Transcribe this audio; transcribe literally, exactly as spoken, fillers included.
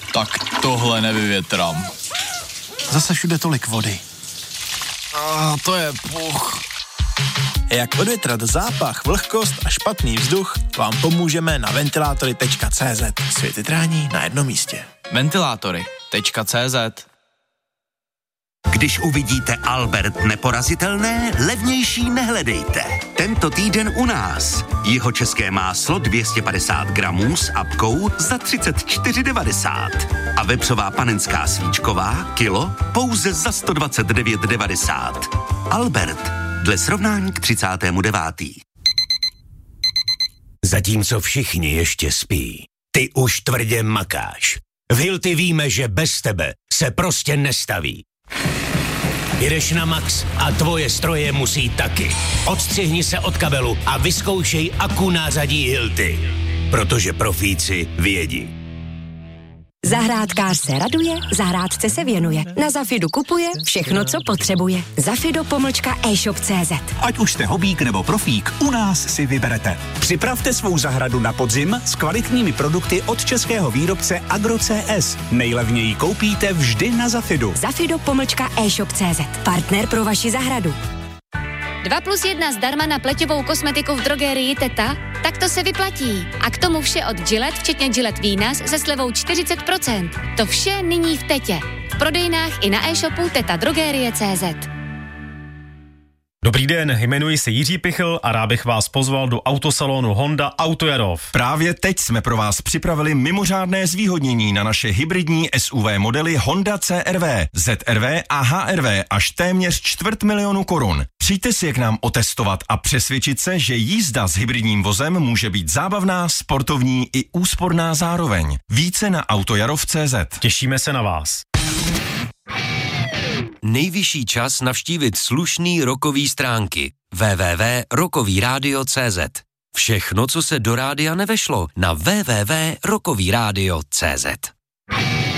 Tak tohle nevyvětrám. Zase všude tolik vody. A to je puch. Jak odvětrat zápach, vlhkost a špatný vzduch, vám pomůžeme na ventilátory tečka cé zet. Světytrání na jednom místě. Ventilátory tečka cé zet. Když uvidíte Albert neporazitelné, levnější nehledejte. Tento týden u nás. Jihočeské máslo dvě stě padesát gramů s apkou za třicet čtyři devadesát. A vepřová panenská svíčková kilo pouze za sto dvacet devět devadesát. Albert, dle srovnání k třicátému devátému Zatímco všichni ještě spí, ty už tvrdě makáš. V Hilti víme, že bez tebe se prostě nestaví. Jedeš na max a tvoje stroje musí taky. Odstřihni se od kabelu a vyzkoušej akku nářadí Hilti. Protože profíci vědí. Zahrádkář se raduje, zahrádce se věnuje. Na Zafidu kupuje všechno, co potřebuje. Zafido pomlčka e-shop tečka cé zet. Ať už jste hobík nebo profík, u nás si vyberete. Připravte svou zahradu na podzim s kvalitními produkty od českého výrobce Agro C S. Nejlevněji koupíte vždy na Zafidu. Zafido pomlčka e-shop tečka cé zet. Partner pro vaši zahradu. dva plus jedna zdarma na pleťovou kosmetiku v drogerii Teta? Tak to se vyplatí. A k tomu vše od Gillette, včetně Gillette Venus se slevou čtyřicet procent. To vše nyní v Tetě. V prodejnách i na e-shopu teta drogerie tečka cé zet. Dobrý den, jmenuji se Jiří Pichl a rád bych vás pozval do autosalonu Honda Auto Jarov. Právě teď jsme pro vás připravili mimořádné zvýhodnění na naše hybridní S U V modely Honda C R V, Z R V a H R V až téměř čtvrt milionu korun. Přijďte si je k nám otestovat a přesvědčit se, že jízda s hybridním vozem může být zábavná, sportovní i úsporná zároveň. Více na autojarov tečka cé zet. Těšíme se na vás. Nejvyšší čas navštívit slušný rokový stránky w w w tečka rokový rádio tečka cé zet. Všechno, co se do rádia nevešlo, na w w w tečka rokový rádio tečka cé zet.